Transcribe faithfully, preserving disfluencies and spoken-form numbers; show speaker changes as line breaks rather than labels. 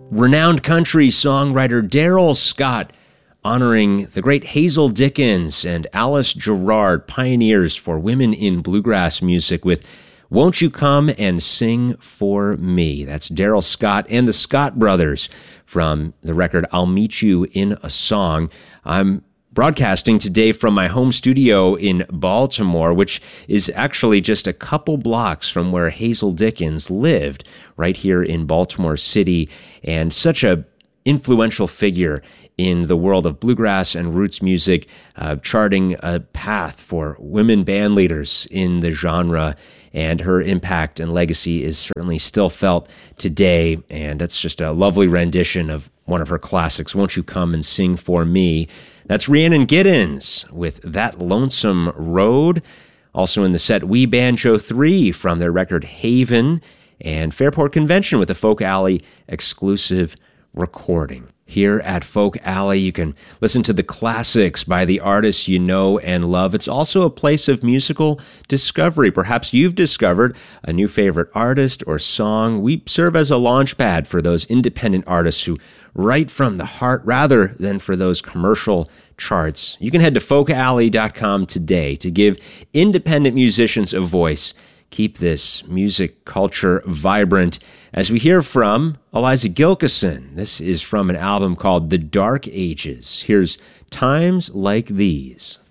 Renowned country songwriter Darrell Scott, honoring the great Hazel Dickens and Alice Gerrard, pioneers for women in bluegrass music, with Won't You Come and Sing for Me. That's Darrell Scott and the Scott Brothers from the record I'll Meet You in a Song. I'm broadcasting today from my home studio in Baltimore, which is actually just a couple blocks from where Hazel Dickens lived, right here in Baltimore City, and such a influential figure in the world of bluegrass and roots music, uh, charting a path for women band leaders in the genre. And her impact and legacy is certainly still felt today. And that's just a lovely rendition of one of her classics, Won't You Come and Sing for Me. That's Rhiannon Giddens with That Lonesome Road. Also in the set, We Banjo three from their record Haven, and Fairport Convention with a Folk Alley exclusive recording. Here at Folk Alley, you can listen to the classics by the artists you know and love. It's also a place of musical discovery. Perhaps you've discovered a new favorite artist or song. We serve as a launch pad for those independent artists who write from the heart rather than for those commercial charts. You can head to folk alley dot com today to give independent musicians a voice. Keep this music culture vibrant as we hear from Eliza Gilkyson. This is from an album called The Dark Ages. Here's Times Like These.